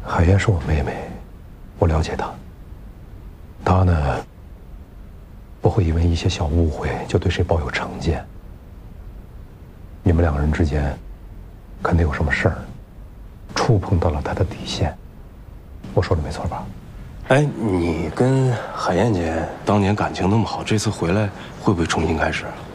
海燕是我妹妹，我了解她。她呢，不会因为一些小误会就对谁抱有成见。你们两个人之间，肯定有什么事儿，触碰到了她的底线。我说的没错吧？ 哎，你跟海燕姐当年感情那么好，这次回来会不会重新开始？